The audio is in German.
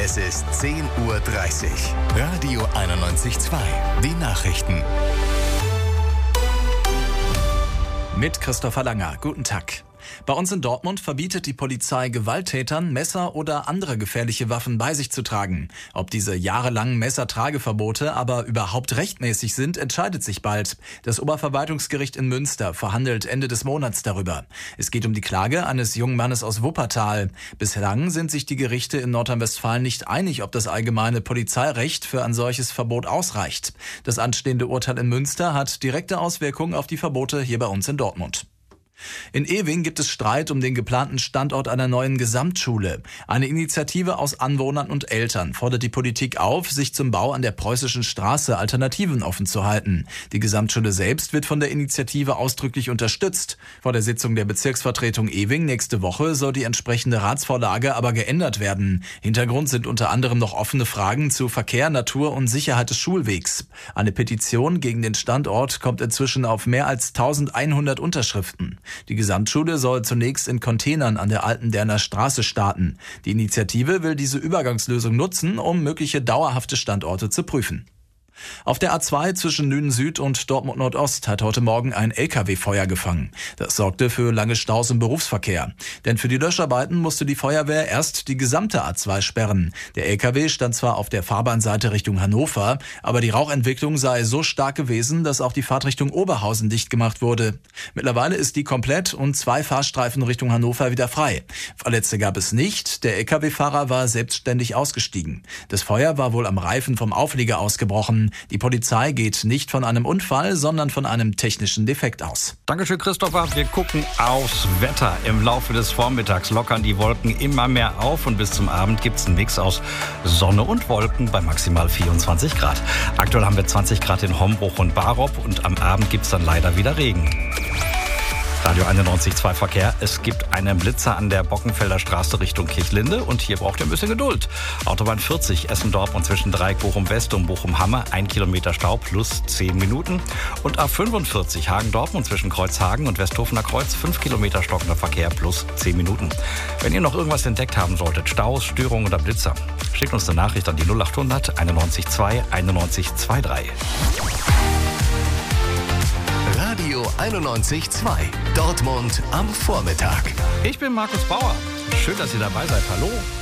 Es ist 10:30 Uhr. Radio 91.2. Die Nachrichten. Mit Christopher Langer. Guten Tag. Bei uns in Dortmund verbietet die Polizei Gewalttätern, Messer oder andere gefährliche Waffen bei sich zu tragen. Ob diese jahrelangen Messertrageverbote aber überhaupt rechtmäßig sind, entscheidet sich bald. Das Oberverwaltungsgericht in Münster verhandelt Ende des Monats darüber. Es geht um die Klage eines jungen Mannes aus Wuppertal. Bislang sind sich die Gerichte in Nordrhein-Westfalen nicht einig, ob das allgemeine Polizeirecht für ein solches Verbot ausreicht. Das anstehende Urteil in Münster hat direkte Auswirkungen auf die Verbote hier bei uns in Dortmund. In Ewing gibt es Streit um den geplanten Standort einer neuen Gesamtschule. Eine Initiative aus Anwohnern und Eltern fordert die Politik auf, sich zum Bau an der Preußischen Straße Alternativen offen zu halten. Die Gesamtschule selbst wird von der Initiative ausdrücklich unterstützt. Vor der Sitzung der Bezirksvertretung Ewing nächste Woche soll die entsprechende Ratsvorlage aber geändert werden. Hintergrund sind unter anderem noch offene Fragen zu Verkehr, Natur und Sicherheit des Schulwegs. Eine Petition gegen den Standort kommt inzwischen auf mehr als 1100 Unterschriften. Die Gesamtschule soll zunächst in Containern an der Altenderner Straße starten. Die Initiative will diese Übergangslösung nutzen, um mögliche dauerhafte Standorte zu prüfen. Auf der A2 zwischen Nünen Süd und Dortmund Nordost hat heute Morgen ein LKW Feuer gefangen. Das sorgte für lange Staus im Berufsverkehr. Denn für die Löscharbeiten musste die Feuerwehr erst die gesamte A2 sperren. Der LKW stand zwar auf der Fahrbahnseite Richtung Hannover, aber die Rauchentwicklung sei so stark gewesen, dass auch die Fahrtrichtung Oberhausen dicht gemacht wurde. Mittlerweile ist die komplett und 2 Fahrstreifen Richtung Hannover wieder frei. Verletzte gab es nicht. Der LKW-Fahrer war selbstständig ausgestiegen. Das Feuer war wohl am Reifen vom Auflieger ausgebrochen. Die Polizei geht nicht von einem Unfall, sondern von einem technischen Defekt aus. Dankeschön, Christopher. Wir gucken aufs Wetter. Im Laufe des Vormittags lockern die Wolken immer mehr auf und bis zum Abend gibt es einen Mix aus Sonne und Wolken bei maximal 24 Grad. Aktuell haben wir 20 Grad in Hombruch und Barop und am Abend gibt es dann leider wieder Regen. Radio 91.2 Verkehr. Es gibt einen Blitzer an der Bockenfelder Straße Richtung Kirchlinde und hier braucht ihr ein bisschen Geduld. Autobahn 40 Essen-Dortmund zwischen Dreieck Bochum-West und Bochum-Hamme 1 Kilometer Stau plus 10 Minuten. Und A45 Hagen-Dortmund zwischen Kreuzhagen und Westhofener Kreuz 5 Kilometer stockender Verkehr plus 10 Minuten. Wenn ihr noch irgendwas entdeckt haben solltet, Staus, Störungen oder Blitzer, schickt uns eine Nachricht an die 0800 91.2 9123. Radio 91.2. Dortmund am Vormittag. Ich bin Markus Bauer. Schön, dass ihr dabei seid. Hallo.